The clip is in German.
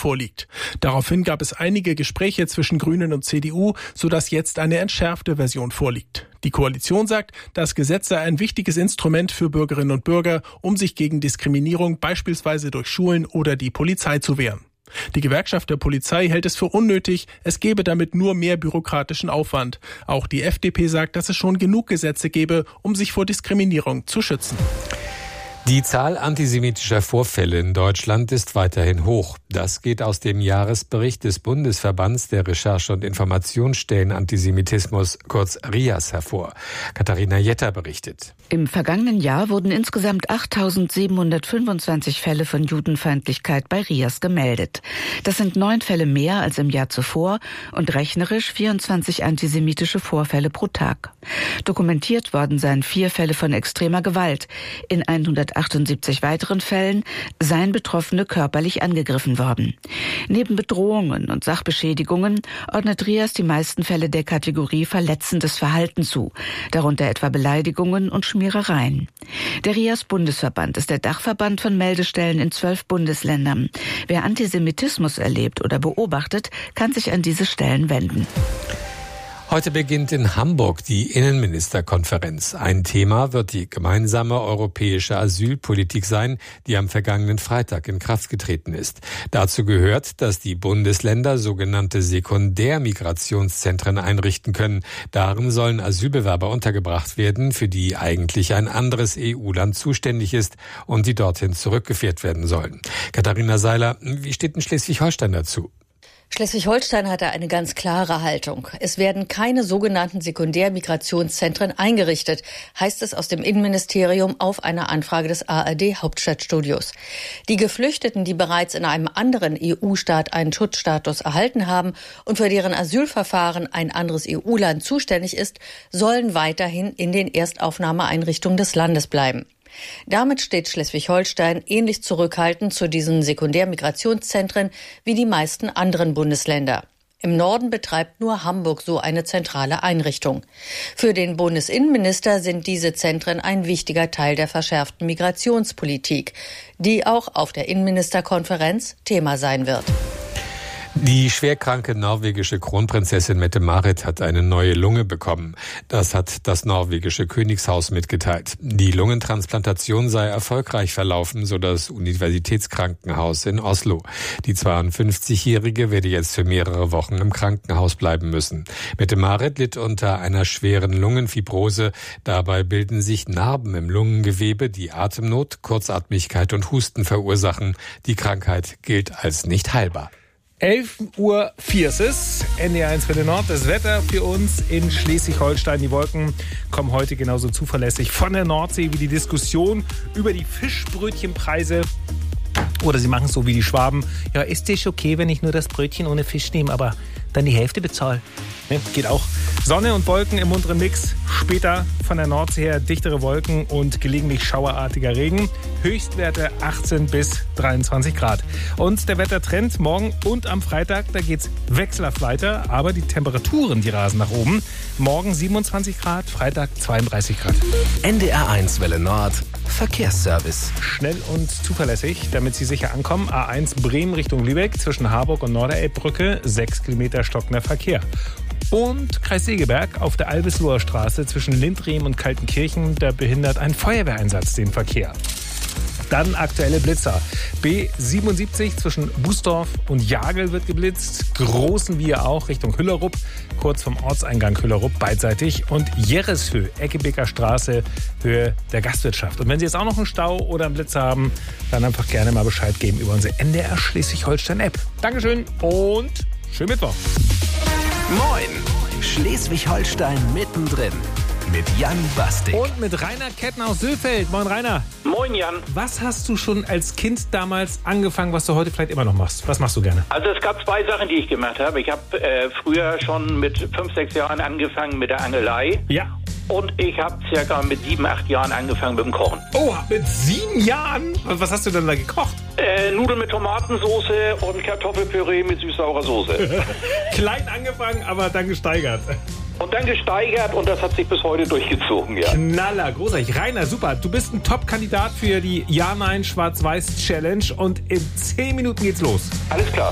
vorliegt. Daraufhin gab es einige Gespräche zwischen Grünen und CDU, sodass jetzt eine entschärfte Version vorliegt. Die Koalition sagt, das Gesetz sei ein wichtiges Instrument für Bürgerinnen und Bürger, um sich gegen Diskriminierung beispielsweise durch Schulen oder die Polizei zu wehren. Die Gewerkschaft der Polizei hält es für unnötig, es gebe damit nur mehr bürokratischen Aufwand. Auch die FDP sagt, dass es schon genug Gesetze gebe, um sich vor Diskriminierung zu schützen. Die Zahl antisemitischer Vorfälle in Deutschland ist weiterhin hoch. Das geht aus dem Jahresbericht des Bundesverbands der Recherche- und Informationsstellen Antisemitismus, kurz RIAS, hervor. Katharina Jetter berichtet. Im vergangenen Jahr wurden insgesamt 8.725 Fälle von Judenfeindlichkeit bei RIAS gemeldet. Das sind 9 Fälle mehr als im Jahr zuvor und rechnerisch 24 antisemitische Vorfälle pro Tag. Dokumentiert worden seien 4 Fälle von extremer Gewalt. In 178 weiteren Fällen seien Betroffene körperlich angegriffen worden. Neben Bedrohungen und Sachbeschädigungen ordnet RIAS die meisten Fälle der Kategorie verletzendes Verhalten zu, darunter etwa Beleidigungen und Schmierereien. Der RIAS-Bundesverband ist der Dachverband von Meldestellen in 12 Bundesländern. Wer Antisemitismus erlebt oder beobachtet, kann sich an diese Stellen wenden. Heute beginnt in Hamburg die Innenministerkonferenz. Ein Thema wird die gemeinsame europäische Asylpolitik sein, die am vergangenen Freitag in Kraft getreten ist. Dazu gehört, dass die Bundesländer sogenannte Sekundärmigrationszentren einrichten können. Darin sollen Asylbewerber untergebracht werden, für die eigentlich ein anderes EU-Land zuständig ist und die dorthin zurückgeführt werden sollen. Katharina Seiler, wie steht in Schleswig-Holstein dazu? Schleswig-Holstein hat da eine ganz klare Haltung. Es werden keine sogenannten Sekundärmigrationszentren eingerichtet, heißt es aus dem Innenministerium auf einer Anfrage des ARD-Hauptstadtstudios. Die Geflüchteten, die bereits in einem anderen EU-Staat einen Schutzstatus erhalten haben und für deren Asylverfahren ein anderes EU-Land zuständig ist, sollen weiterhin in den Erstaufnahmeeinrichtungen des Landes bleiben. Damit steht Schleswig-Holstein ähnlich zurückhaltend zu diesen Sekundärmigrationszentren wie die meisten anderen Bundesländer. Im Norden betreibt nur Hamburg so eine zentrale Einrichtung. Für den Bundesinnenminister sind diese Zentren ein wichtiger Teil der verschärften Migrationspolitik, die auch auf der Innenministerkonferenz Thema sein wird. Die schwerkranke norwegische Kronprinzessin Mette-Marit hat eine neue Lunge bekommen. Das hat das norwegische Königshaus mitgeteilt. Die Lungentransplantation sei erfolgreich verlaufen, so das Universitätskrankenhaus in Oslo. Die 52-Jährige werde jetzt für mehrere Wochen im Krankenhaus bleiben müssen. Mette-Marit litt unter einer schweren Lungenfibrose. Dabei bilden sich Narben im Lungengewebe, die Atemnot, Kurzatmigkeit und Husten verursachen. Die Krankheit gilt als nicht heilbar. 11:04 Uhr ist es, NDR1 Welle Nord. Das Wetter für uns in Schleswig-Holstein. Die Wolken kommen heute genauso zuverlässig von der Nordsee wie die Diskussion über die Fischbrötchenpreise. Oder sie machen es so wie die Schwaben. Ja, ist das okay, wenn ich nur das Brötchen ohne Fisch nehme, aber dann die Hälfte bezahle? Ne, geht auch. Sonne und Wolken im unteren Mix. Später von der Nordsee her dichtere Wolken und gelegentlich schauerartiger Regen. Höchstwerte 18 bis 23 Grad. Und der Wettertrend morgen und am Freitag, da geht's wechselhaft weiter. Aber die Temperaturen, die rasen nach oben. Morgen 27 Grad, Freitag 32 Grad. NDR1 Welle Nord, Verkehrsservice. Schnell und zuverlässig, damit Sie sicher ankommen. A1 Bremen Richtung Lübeck zwischen Harburg und Norderelbbrücke. 6 Kilometer stockender Verkehr. Und Kreis Segeberg auf der Albisloher Straße zwischen Lindrehm und Kaltenkirchen, da behindert ein Feuerwehreinsatz den Verkehr. Dann aktuelle Blitzer. B77 zwischen Bußdorf und Jagel wird geblitzt. Großenwiehe auch Richtung Hüllerup, kurz vom Ortseingang Hüllerup beidseitig. Und Jerreshöh, Eckebeker Straße, Höhe der Gastwirtschaft. Und wenn Sie jetzt auch noch einen Stau oder einen Blitzer haben, dann einfach gerne mal Bescheid geben über unsere NDR Schleswig-Holstein-App. Dankeschön und schönen Mittwoch. Moin, Schleswig-Holstein mittendrin. Mit Jan Bastik. Und mit Rainer Kettner aus Sülfeld. Moin Rainer. Moin Jan. Was hast du schon als Kind damals angefangen, was du heute vielleicht immer noch machst? Was machst du gerne? Also es gab 2 Sachen, die ich gemacht habe. Ich habe früher schon mit 5, 6 Jahren angefangen mit der Angelei. Ja. Und ich habe circa mit 7, 8 Jahren angefangen mit dem Kochen. Oh, mit 7 Jahren? Was hast du denn da gekocht? Nudeln mit Tomatensauce und Kartoffelpüree mit süß-saurer Soße. Klein angefangen, aber dann gesteigert. Und dann gesteigert und das hat sich bis heute durchgezogen, ja. Knaller, großartig. Rainer, super. Du bist ein Top-Kandidat für die Ja-Nein-Schwarz-Weiß-Challenge und in 10 Minuten geht's los. Alles klar.